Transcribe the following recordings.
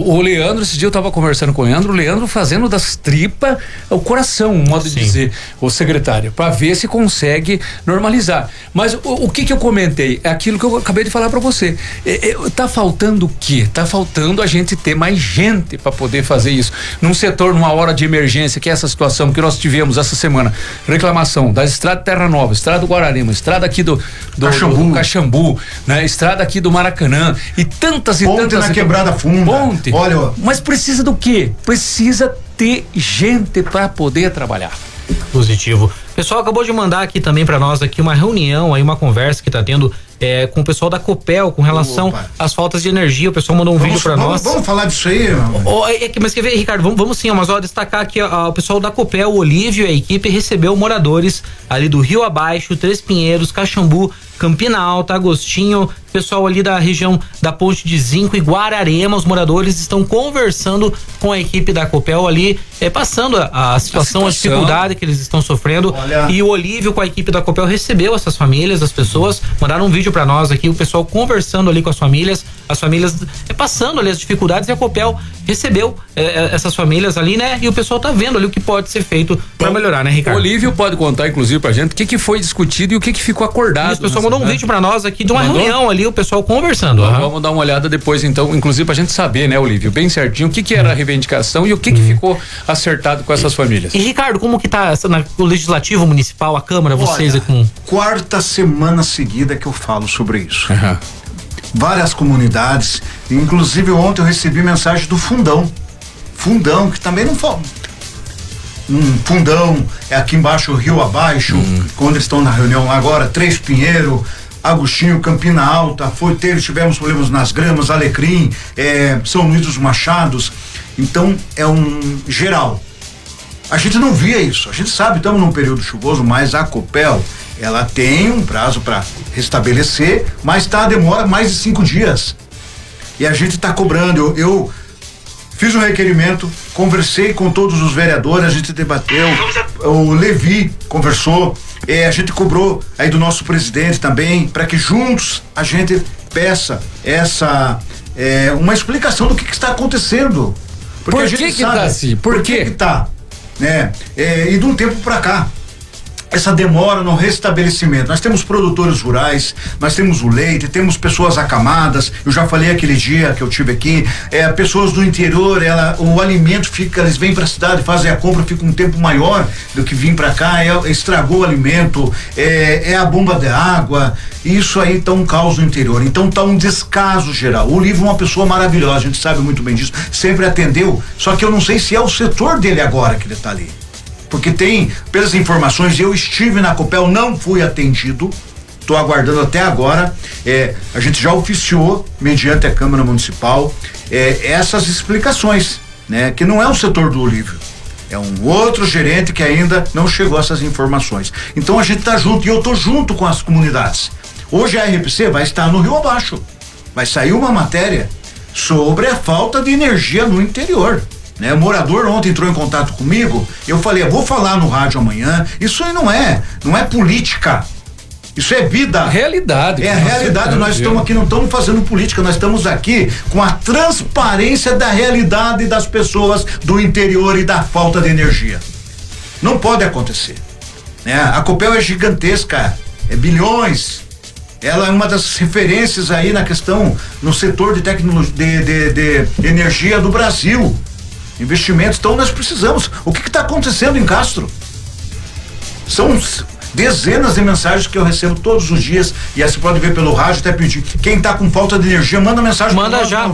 O Leandro, esse dia eu tava conversando com o Leandro fazendo das tripas o coração, um modo de dizer, o secretário, para ver se consegue normalizar. Mas o que eu comentei? É aquilo que eu acabei de falar para você. Tá faltando o quê? Tá faltando a gente ter mais gente para poder fazer isso. Num setor, numa hora de emergência, que é essa situação que nós tivemos essa semana, reclamação da estrada de Terra Nova, estrada do Guararema, estrada aqui do Caxambu, né? Estrada aqui do Maracanã e tantas ponte na Quebrada Funda. Ponte. Olha, mas precisa do quê? Precisa ter gente para poder trabalhar. Positivo. O pessoal acabou de mandar aqui também para nós aqui uma reunião, aí uma conversa que tá tendo com o pessoal da Copel com relação às faltas de energia. O pessoal mandou um vídeo para nós. Vamos falar disso aí, mas quer ver, Ricardo, vamos sim, mas destacar aqui o pessoal da Copel, o Olívio e a equipe recebeu moradores ali do Rio Abaixo, Três Pinheiros, Caxambu, Campina Alta, Agostinho, pessoal ali da região da Ponte de Zinco e Guararema. Os moradores estão conversando com a equipe da Copel ali, passando a situação, a dificuldade que eles estão sofrendo. E o Olívio com a equipe da Copel recebeu essas famílias, as pessoas, mandaram um vídeo pra nós aqui, o pessoal conversando ali com as famílias passando ali as dificuldades, e a Copel recebeu essas famílias ali, né? E o pessoal tá vendo ali o que pode ser feito pra melhorar, né, Ricardo? O Olívio pode contar, inclusive, pra gente o que foi discutido e o que ficou acordado. Isso, o pessoal mandou um vídeo pra nós aqui de uma reunião ali, o pessoal conversando. Vamos dar uma olhada depois, então, inclusive pra gente saber, né, Olívio, bem certinho, o que era a reivindicação e o que ficou acertado com essas famílias. E Ricardo, como que tá o Legislativo Municipal, a Câmara, vocês com... Quarta semana seguida que eu falo sobre isso. Várias comunidades, inclusive ontem eu recebi mensagem do Fundão, que também não fala. Fundão é aqui embaixo, Rio Abaixo, quando eles estão na reunião agora, Três Pinheiro, Agostinho, Campina Alta, tivemos problemas nas Gramas, Alecrim, São Luís dos Machados. Então é um geral. A gente não via isso, a gente sabe, estamos num período chuvoso, mas a Copel, ela tem um prazo para restabelecer, mas demora mais de 5 dias. E a gente está cobrando. Eu fiz um requerimento, conversei com todos os vereadores, a gente debateu, o Levi conversou, a gente cobrou aí do nosso presidente também, para que juntos a gente peça uma explicação do que está acontecendo. Porque a gente sabe, tá assim? Por que tá? E de um tempo para cá, essa demora no restabelecimento. Nós temos produtores rurais, nós temos o leite, temos pessoas acamadas. Eu já falei aquele dia que eu tive aqui, pessoas do interior, o alimento eles vêm para a cidade, fazem a compra, fica um tempo maior do que vir para cá, estragou o alimento, a bomba de água. Isso aí tá um caos no interior. Então tá um descaso geral. O Olívio é uma pessoa maravilhosa, a gente sabe muito bem disso, sempre atendeu, só que eu não sei se é o setor dele agora que ele tá ali. Porque pelas informações, eu estive na Copel, não fui atendido, estou aguardando até agora, a gente já oficiou, mediante a Câmara Municipal, essas explicações, né? Que não é o setor do Olívio, é um outro gerente que ainda não chegou a essas informações. Então a gente está junto, e eu estou junto com as comunidades. Hoje a RPC vai estar no Rio Abaixo, vai sair uma matéria sobre a falta de energia no interior. O morador ontem entrou em contato comigo, eu falei, vou falar no rádio amanhã. Isso aí não é política, isso é vida. Realidade. É a realidade, nós estamos aqui, não estamos fazendo política, nós estamos aqui com a transparência da realidade das pessoas do interior e da falta de energia. Não pode acontecer, A Copel é gigantesca, bilhões. Ela é uma das referências aí na questão, no setor de tecnologia, de energia do Brasil. Investimentos, então nós precisamos. O que está acontecendo em Castro? São dezenas de mensagens que eu recebo todos os dias, e aí você pode ver pelo rádio, até pedir. Quem está com falta de energia, manda mensagem. Manda já,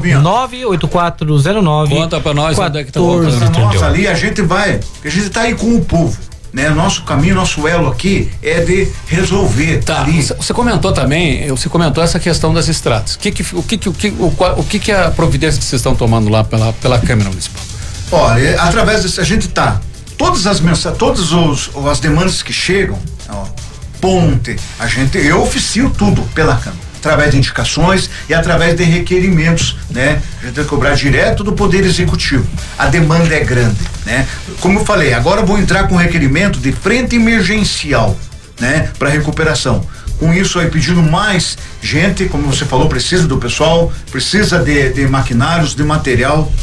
98409. Conta para nós onde é que tá nós ali, a gente está aí com o povo. Nosso caminho, nosso elo aqui é de resolver. Você comentou também, essa questão das estradas. O que é a providência que vocês estão tomando lá pela Câmara Municipal? Olha, através disso, a gente todas as demandas que chegam, ponte, eu oficio tudo pela Câmara, através de indicações e através de requerimentos, A gente vai cobrar direto do Poder Executivo. A demanda é grande, Como eu falei, agora eu vou entrar com requerimento de frente emergencial, para recuperação. Com isso aí, pedindo mais gente, como você falou, precisa do pessoal, precisa de maquinários, de material.